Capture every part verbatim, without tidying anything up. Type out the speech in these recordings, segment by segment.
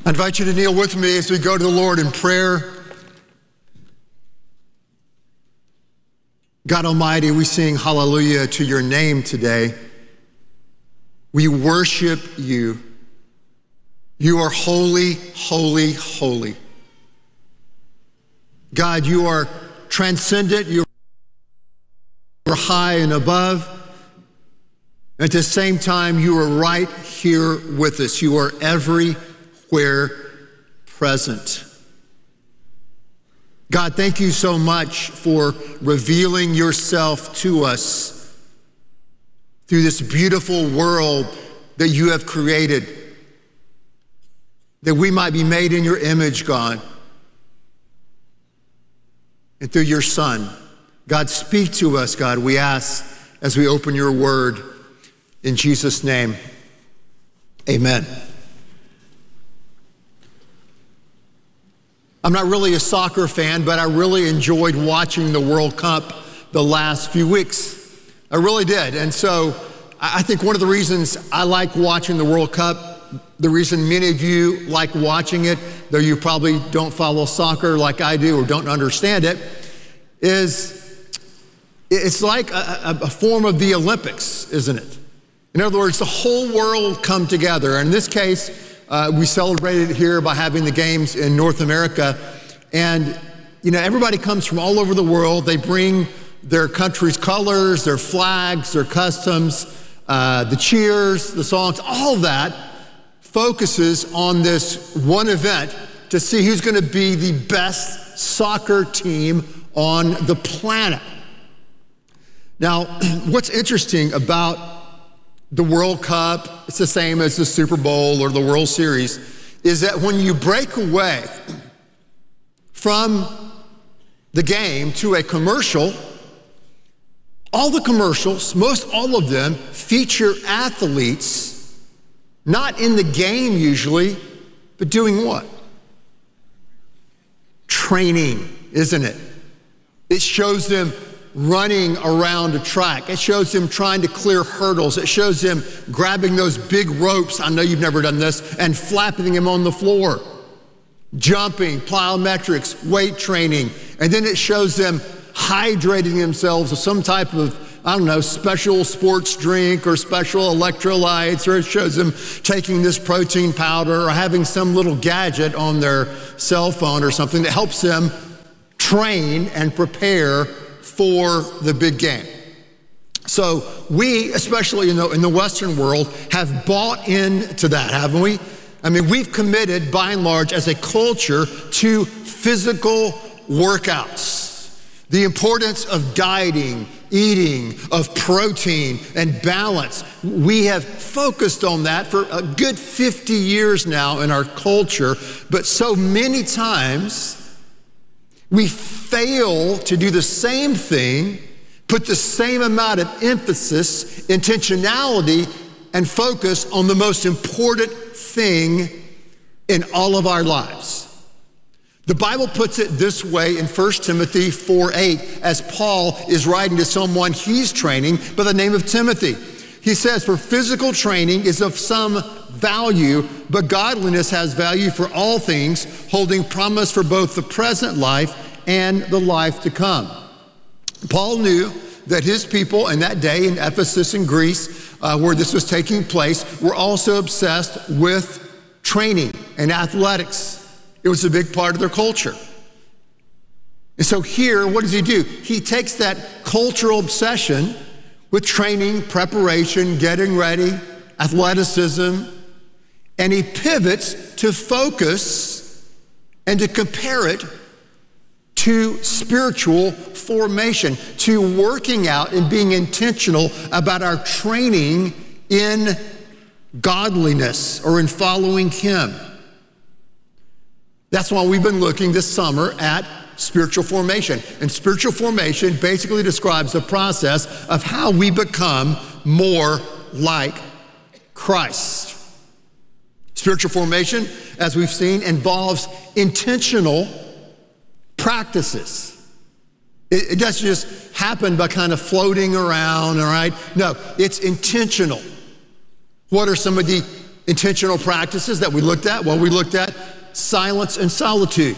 I invite you to kneel with me as we go to the Lord in prayer. God Almighty, we sing hallelujah to your name today. We worship you. You are holy, holy, holy. God, you are transcendent. You are high and above. At the same time, you are right here with us. You are everywhere present. God, thank you so much for revealing yourself to us through this beautiful world that you have created, that we might be made in your image, God, and through your Son. God, speak to us, God, we ask as we open your word. In Jesus' name, amen. I'm not really a soccer fan, but I really enjoyed watching the World Cup the last few weeks. I really did. And so I think one of the reasons I like watching the World Cup, the reason many of you like watching it, though you probably don't follow soccer like I do or don't understand it, is it's like a, a form of the Olympics, isn't it? In other words, the whole world come together. And in this case, uh, we celebrated it here by having the games in North America. And, you know, everybody comes from all over the world. They bring their country's colors, their flags, their customs, uh, the cheers, the songs, all that focuses on this one event to see who's going to be the best soccer team on the planet. Now, what's interesting about the World Cup, it's the same as the Super Bowl or the World Series, is that when you break away from the game to a commercial, all the commercials, most all of them, feature athletes, not in the game usually, but doing what? Training, isn't it? It shows them running around a track. It shows them trying to clear hurdles. It shows them grabbing those big ropes, I know you've never done this, and flapping them on the floor. Jumping, plyometrics, weight training. And then it shows them hydrating themselves with some type of, I don't know, special sports drink or special electrolytes, or it shows them taking this protein powder or having some little gadget on their cell phone or something that helps them train and prepare for the big game. So we, especially in the, in the Western world, have bought into that, haven't we? I mean, we've committed, by and large, as a culture, to physical workouts. The importance of dieting, eating, of protein and balance. We have focused on that for a good fifty years now in our culture, but so many times we fail to do the same thing, put the same amount of emphasis, intentionality, and focus on the most important thing in all of our lives. The Bible puts it this way in First Timothy four eight, as Paul is writing to someone he's training by the name of Timothy. He says, "For physical training is of some value, but godliness has value for all things, holding promise for both the present life and the life to come." Paul knew that his people in that day in Ephesus in Greece, uh, where this was taking place, were also obsessed with training and athletics. It was a big part of their culture. And so here, what does he do? He takes that cultural obsession with training, preparation, getting ready, athleticism, and he pivots to focus and to compare it to spiritual formation, to working out and being intentional about our training in godliness or in following him. That's why we've been looking this summer at spiritual formation. And spiritual formation basically describes the process of how we become more like Christ. Spiritual formation, as we've seen, involves intentional practices. It, it doesn't just happen by kind of floating around, all right? No, it's intentional. What are some of the intentional practices that we looked at? Well, we looked at silence and solitude.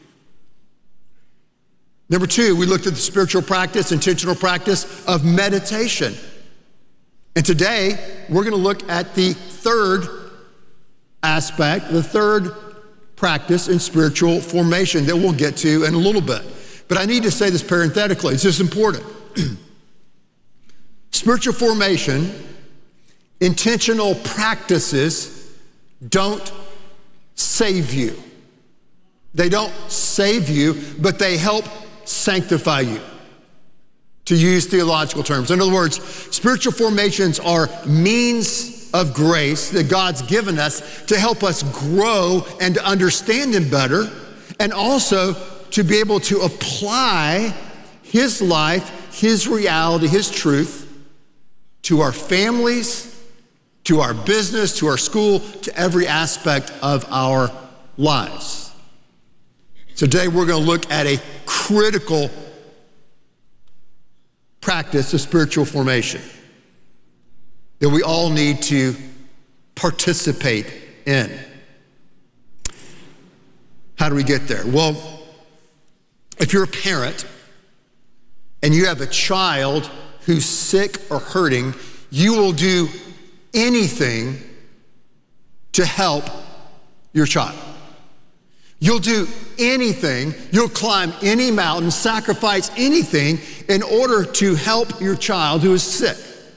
Number two, we looked at the spiritual practice, intentional practice of meditation. And today, we're going to look at the third aspect, the third practice in spiritual formation that we'll get to in a little bit. But I need to say this parenthetically. It's just important. Spiritual formation, intentional practices don't save you. They don't save you, but they help sanctify you, to use theological terms. In other words, spiritual formations are means of grace that God's given us to help us grow and to understand Him better, and also to be able to apply His life, His reality, His truth to our families, to our business, to our school, to every aspect of our lives. Today we're going to look at a critical practice of spiritual formation that we all need to participate in. How do we get there? Well, if you're a parent and you have a child who's sick or hurting, you will do anything to help your child. You'll do anything, you'll climb any mountain, sacrifice anything in order to help your child who is sick.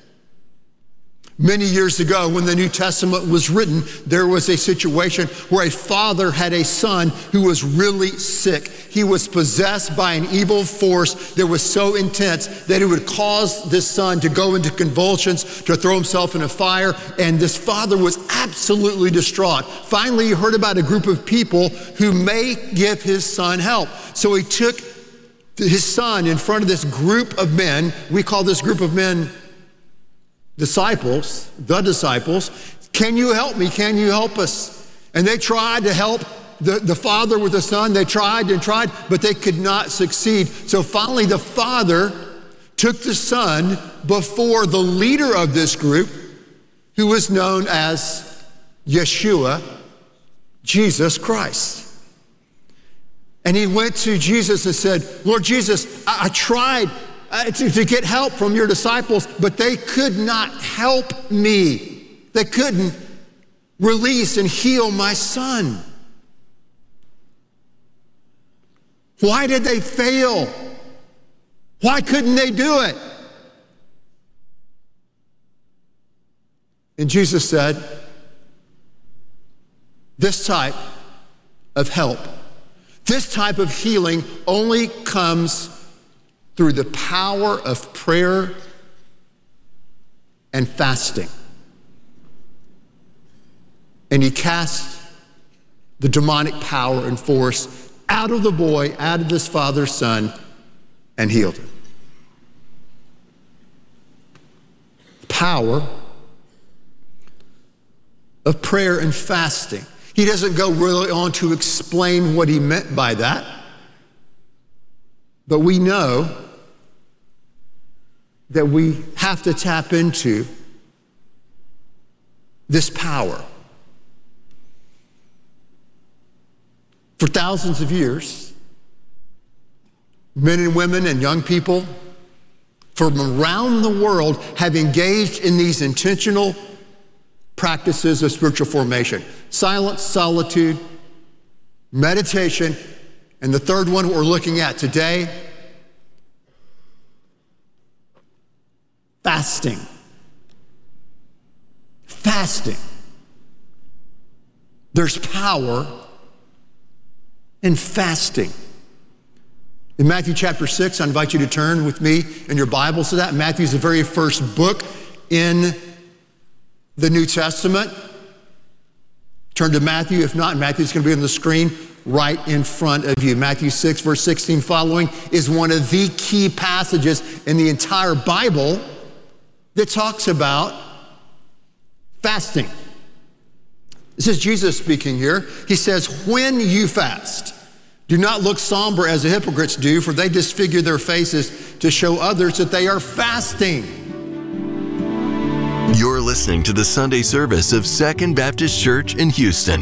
Many years ago, when the New Testament was written, there was a situation where a father had a son who was really sick. He was possessed by an evil force that was so intense that it would cause this son to go into convulsions, to throw himself in a fire, and this father was absolutely distraught. Finally, he heard about a group of people who may give his son help. So he took his son in front of this group of men. We call this group of men disciples, the disciples. Can you help me? Can you help us? And they tried to help the, the father with the son. They tried and tried, but they could not succeed. So finally the father took the son before the leader of this group, who was known as Yeshua, Jesus Christ. And he went to Jesus and said, Lord Jesus, I, I tried Uh, to, to get help from your disciples, but they could not help me. They couldn't release and heal my son. Why did they fail? Why couldn't they do it? And Jesus said, this type of help, this type of healing only comes through the power of prayer and fasting. And he cast the demonic power and force out of the boy, out of this father's son, and healed him. Power of prayer and fasting. He doesn't go really on to explain what he meant by that. But we know that we have to tap into this power. For thousands of years, men and women and young people from around the world have engaged in these intentional practices of spiritual formation. Silence, solitude, meditation, and the third one we're looking at today, fasting. Fasting. There's power in fasting. In Matthew chapter six, I invite you to turn with me in your Bibles to that. Matthew is the very first book in the New Testament. Turn to Matthew. If not, Matthew's going to be on the screen right in front of you. Matthew six, verse sixteen following is one of the key passages in the entire Bible that talks about fasting. This is Jesus speaking here. He says, when you fast, do not look somber as the hypocrites do, for they disfigure their faces to show others that they are fasting. You're listening to the Sunday service of Second Baptist Church in Houston.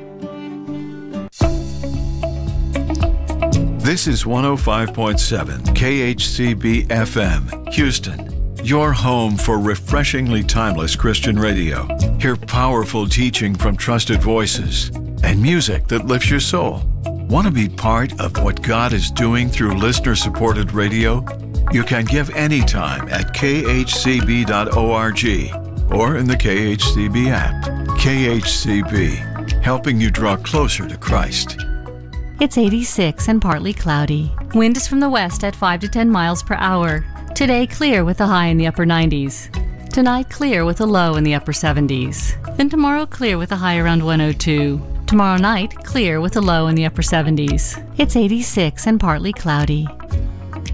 This is one oh five point seven K H C B F M, Houston, your home for refreshingly timeless Christian radio. Hear powerful teaching from trusted voices and music that lifts your soul. Want to be part of what God is doing through listener-supported radio? You can give anytime at k h c b dot org or in the K H C B app. K H C B, helping you draw closer to Christ. It's eighty-six and partly cloudy. Wind is from the west at five to ten miles per hour. Today, clear with a high in the upper nineties. Tonight, clear with a low in the upper seventies. Then tomorrow, clear with a high around one oh two. Tomorrow night, clear with a low in the upper seventies. It's eighty-six and partly cloudy.